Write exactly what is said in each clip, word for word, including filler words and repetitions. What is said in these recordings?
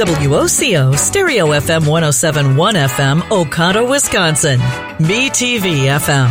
W O C O Stereo F M one oh seven point one F M, Oconto, Wisconsin. Me T V F M.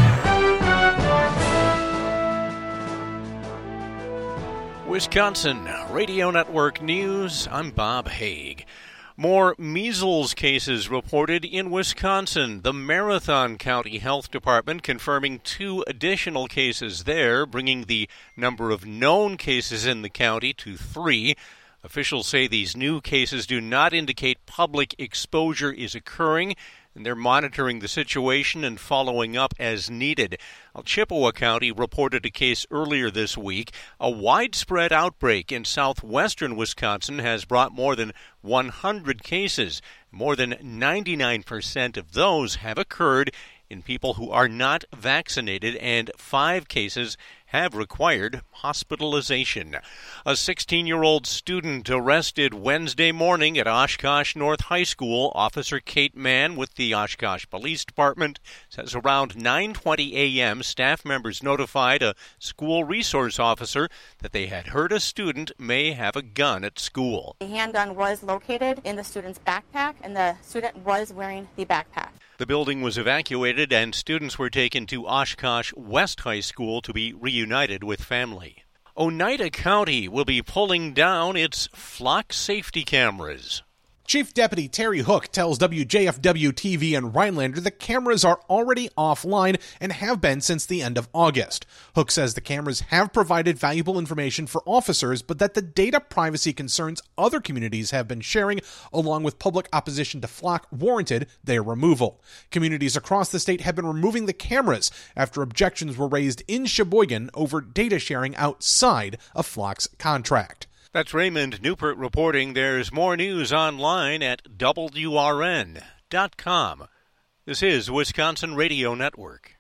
Wisconsin Radio Network News. I'm Bob Haig. More measles cases reported in Wisconsin. The Marathon County Health Department confirming two additional cases there, bringing the number of known cases in the county to three. Officials say these new cases do not indicate public exposure is occurring, and they're monitoring the situation and following up as needed. Well, Chippewa County reported a case earlier this week. A widespread outbreak in southwestern Wisconsin has brought more than one hundred cases. More than ninety-nine percent of those have occurred in people who are not vaccinated, and five cases have required hospitalization. A sixteen-year-old student arrested Wednesday morning at Oshkosh North High School. Officer Kate Mann with the Oshkosh Police Department says around nine twenty a.m., staff members notified a school resource officer that they had heard a student may have a gun at school. The handgun was located in the student's backpack, and the student was wearing the backpack. The building was evacuated, and students were taken to Oshkosh West High School to be reunited with family. Oneida County will be pulling down its flock safety cameras. Chief Deputy Terry Hook tells W J F W T V and Rhinelander the cameras are already offline and have been since the end of August. Hook says the cameras have provided valuable information for officers, but that the data privacy concerns other communities have been sharing, along with public opposition to flock, warranted their removal. Communities across the state have been removing the cameras after objections were raised in Sheboygan over data sharing outside of flock's contract. That's Raymond Newport reporting. There's more news online at W R N dot com. This is Wisconsin Radio Network.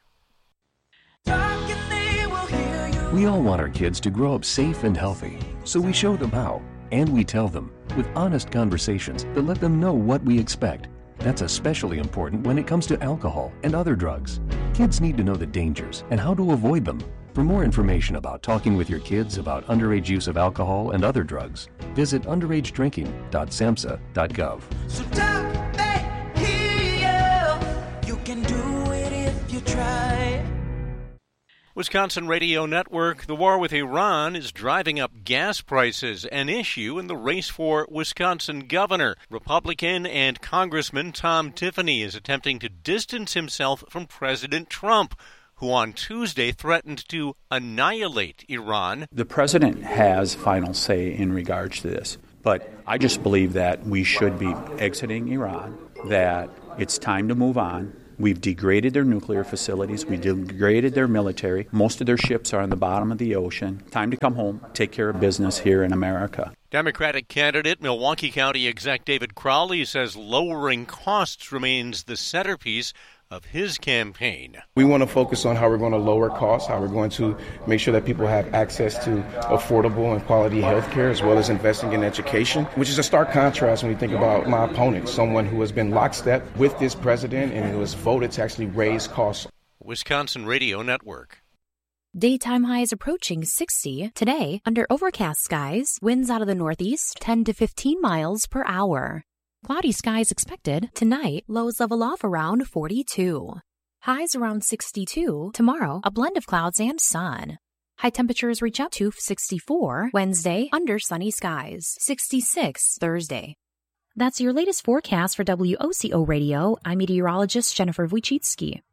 We all want our kids to grow up safe and healthy, so we show them how, and we tell them with honest conversations that let them know what we expect. That's especially important when it comes to alcohol and other drugs. Kids need to know the dangers and how to avoid them. For more information about talking with your kids about underage use of alcohol and other drugs, visit underage drinking dot samhsa dot gov. So talk back here. You can do it if you try. Wisconsin Radio Network. The war with Iran is driving up gas prices, an issue in the race for Wisconsin governor. Republican and Congressman Tom Tiffany is attempting to distance himself from President Trump, who on Tuesday threatened to annihilate Iran. The president has final say in regards to this, but I just believe that we should be exiting Iran, that it's time to move on. We've degraded their nuclear facilities. We've degraded their military. Most of their ships are on the bottom of the ocean. Time to come home, take care of business here in America. Democratic candidate, Milwaukee County Exec David Crowley says lowering costs remains the centerpiece of his campaign. We want to focus on how we're going to lower costs, how we're going to make sure that people have access to affordable and quality health care, as well as investing in education, which is a stark contrast when you think about my opponent, someone who has been lockstep with this president and who has voted to actually raise costs. Wisconsin Radio Network. Daytime highs approaching sixty. Today, under overcast skies, winds out of the northeast ten to fifteen miles per hour. Cloudy skies expected. Tonight, lows level off around forty-two. Highs around sixty-two. Tomorrow, a blend of clouds and sun. High temperatures reach up to sixty-four. Wednesday, under sunny skies. sixty-six Thursday. That's your latest forecast for W O C O Radio. I'm meteorologist Jennifer Wojcicki.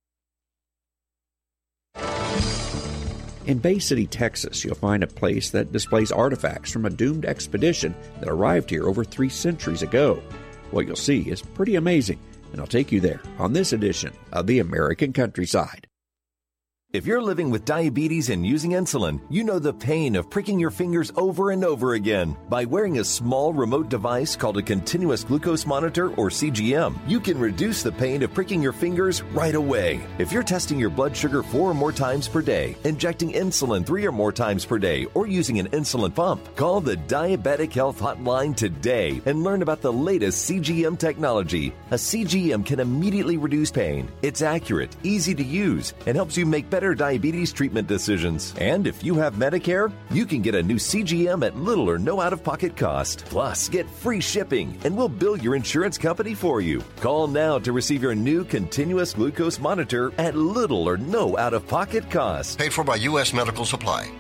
In Bay City, Texas, you'll find a place that displays artifacts from a doomed expedition that arrived here over three centuries ago. What you'll see is pretty amazing, and I'll take you there on this edition of the American Countryside. If you're living with diabetes and using insulin, you know the pain of pricking your fingers over and over again. By wearing a small remote device called a continuous glucose monitor, or C G M, you can reduce the pain of pricking your fingers right away. If you're testing your blood sugar four or more times per day, injecting insulin three or more times per day, or using an insulin pump, call the Diabetic Health Hotline today and learn about the latest C G M technology. A C G M can immediately reduce pain. It's accurate, easy to use, and helps you make better better diabetes treatment decisions. And if you have Medicare, you can get a new C G M at little or no out-of-pocket cost. Plus, get free shipping, and we'll bill your insurance company for you. Call now to receive your new continuous glucose monitor at little or no out-of-pocket cost. Paid for by U S Medical Supply.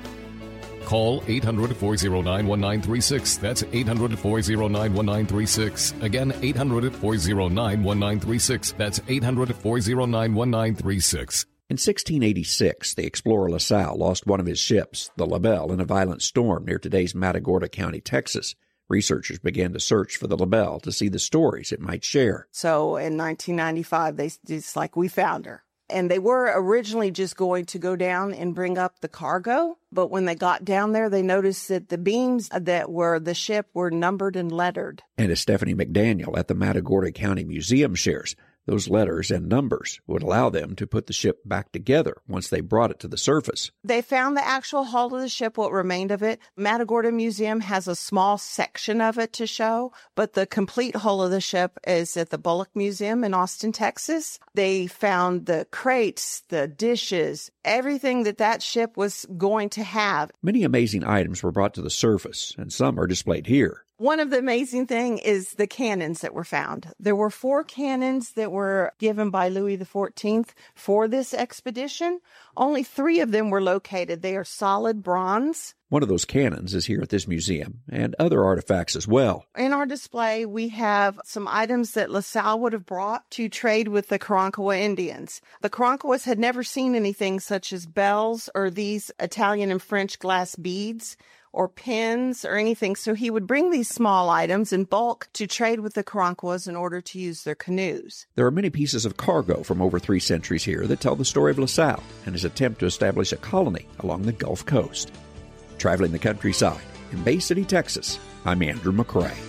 Call eight hundred, four oh nine, one nine three six. That's eight hundred, four oh nine, one nine three six. Again, eight hundred, four oh nine, one nine three six. That's eight hundred, four oh nine, one nine three six. In sixteen eighty-six, the explorer LaSalle lost one of his ships, the La Belle, in a violent storm near today's Matagorda County, Texas. Researchers began to search for the La Belle to see the stories it might share. So in nineteen ninety-five, they just like, we found her. And they were originally just going to go down and bring up the cargo. But when they got down there, they noticed that the beams that were the ship were numbered and lettered. And as Stephanie McDaniel at the Matagorda County Museum shares, those letters and numbers would allow them to put the ship back together once they brought it to the surface. They found the actual hull of the ship, what remained of it. Matagorda Museum has a small section of it to show, but the complete hull of the ship is at the Bullock Museum in Austin, Texas. They found the crates, the dishes, everything that that ship was going to have. Many amazing items were brought to the surface, and some are displayed here. One of the amazing things is the cannons that were found. There were four cannons that were given by Louis the fourteenth for this expedition. Only three of them were located. They are solid bronze. One of those cannons is here at this museum, and other artifacts as well. In our display, we have some items that LaSalle would have brought to trade with the Karankawa Indians. The Karankawas had never seen anything such as bells or these Italian and French glass beads or pins or anything, so he would bring these small items in bulk to trade with the Karankawas in order to use their canoes. There are many pieces of cargo from over three centuries here that tell the story of LaSalle and his attempt to establish a colony along the Gulf Coast. Traveling the countryside in Bay City, Texas, I'm Andrew McCrae.